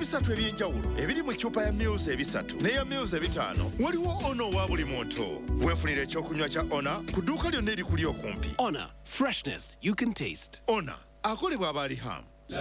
ebisatu ebyenjawulo ebiri mu ccupa ya Muse ebisatu n'eya Muse ebitaano. Waliwo Ono wa buli muntu. Weefunire ekyokunywa kya Ona ku dduuka lyonna erikuli okumpi. Ona, freshness you can taste. Ona akolebwa Abaliham.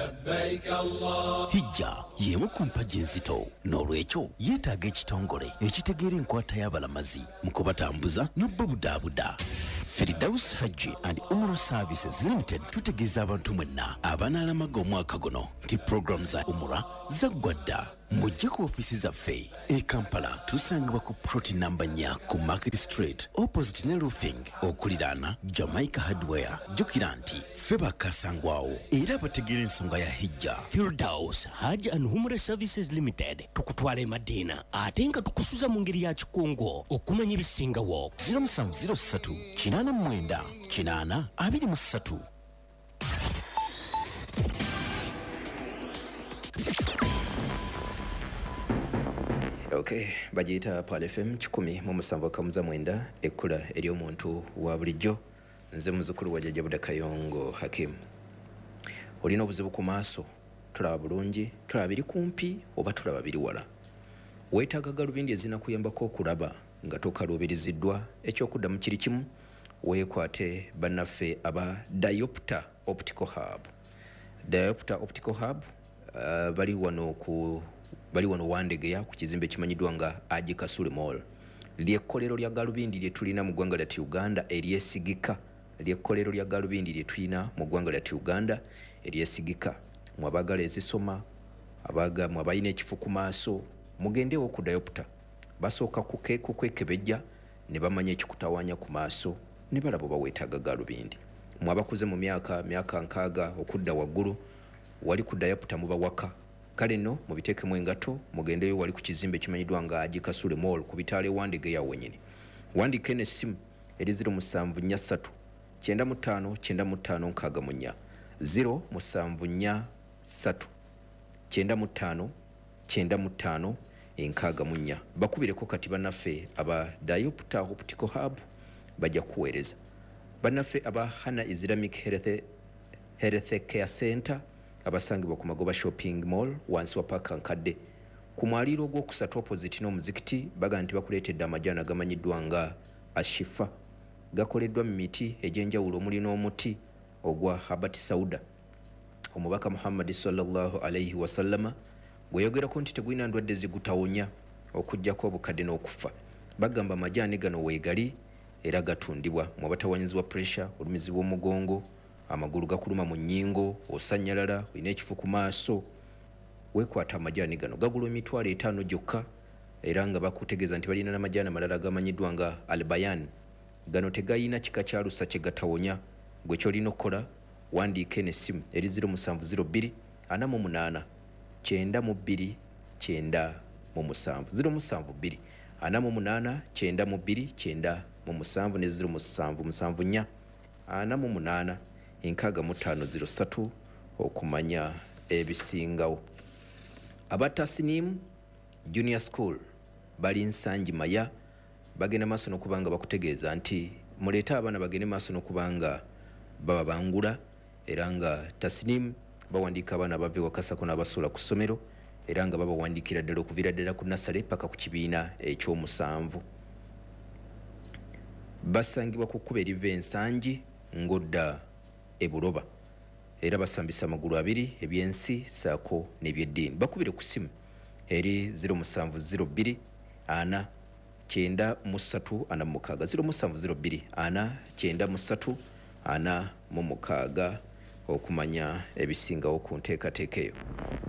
Hijja y'emu ku mpagi enzito n'olwekyo yeetaaga ekitongole ekitegeera enkwata y'abalamazi mu kubatambuza n'obbabudaabuda. Firdaus Hajji and Umrah Services Limited tutegeeza abantu mwenna abanaalamaga omwaka guno nti program za Umrah zaggwa dda. Mujje ku ofiisi zaffe e Kampala tusangibwa ku ploti namba 4 ku Market Street opposite ne roofing okuliraana Jamaica Hardware. Jjukira nti ffe bakasangwawo era bategeera ensonga ya hijja. Firdaus Hajji and Umrah Services Limited tukutwala e Madina ate nga tukusuza mu ngeri ya kikungo okumanya ebisingawo. 0703 89 23. Okay, bajita Pal FM 107.9 ekkula eri omuntu wa bulijjo. Nze muzukulu wa Jjajja Buda Kayongo Hakim. Olina obuzibu ku maaso, tulaba bulungi, tulaba biri kumpi oba tulaba biri wala. Weetaaga galubindi ezinakuyambako okulaba nga tokaluubiriziddwa. Ekyokuddamu kiri kimu, weekwate bannaffe aba Diopter Optical Hub. Diopter Optical Hub bali wano Wandegeya ku kizimbe kimanyiddwa nga Aji Kasule Mall. Lyekkolero lya galubindi lye tulina mu ggwanga lya Uganda eryesigika. Lyekkolero lya galubindi lye tulina mu ggwanga lya Uganda eryesigika. Mwabagala ezisoma, mwabayina ekifu ku maaso, mugendewo ku Diopter. Basooka kukwekebejja ne bamanya ekikutawaanya ku maaso ne balaba baweetaaga galubindi. Mwabakuze mu myaka 6 okudda waggulu, wali ku Diopter muba waka. Kale nno mubiteekemu engato mugendeyo wali ku kizimbe kimanyiddwa nga Aji Kasule Mall ku bitaale Wandegeya wennyini. Wandiika n'essimu eri 0743 95 95 64 0743 95 95 64. Bakubireko kati bannaffe aba Diopter Optical Hub bajja kuweereza. Bannaffe aba Hana Islamic Health Care Center abasangibwa ku Magoba Shopping Mall wansi wa Park Nkadde. Ku mwaliiro ogwokusatu opposite n'omuzikiti baga nti bakuleetedde amajjaana gamanyiddwa nga Ashifa. Gakoleddwa mu miti egy'enjawulo omuli n'omuti ogwa Habati Sauda. Omubaka Muhammad sallallahu alayhi wa sallama gweyogerako nti tegulina ndwadde zigutawonya okuggyako obukadde n'okufa. Bagamba amajjaani gano weegali era gatundibwa mu batawanyizibwa pressure, olumizi bw'omugongo, amagulu gakuluma mu nnyingo, osanyalala, olina ekifu ku maaso. Weekwata amajjaani gano gagula $5 gyokka era nga bakutegeeza nti balina n'amajjaani amalala gamanyiddwa nga Albayan. Gano tegayina kika kya lusa kye gatawonya. Gwe kyolina okukola wandiike n'essimu eri 0702 48 92 97 072 48 92 97 ne 0774 48 6503 okumanya ebisingawo. Abatasinimu Junior School bali Nsangi Maya bagenda maaso n'okubanga bakutegeeza nti muleeta abaana bagende maaso n'okubanga baba bangula era nga Tasnim bawandiika abaana bave wakasako n'abasula ku ssomero era nga babawandiikira ddala okuviira ddala ku nasale paka ku kibiina ekyomusanvu. Basangibwa ku kkuba eriva Ensangi ngodda ebuloba era basambisa amagulu 2 ebyensi saako n'ebyeddiini. Bakubire ku simu eri 0702 ana 93 0702 ana 93 ana 6 okumanya ebisingawo ku nteekateeka eyo.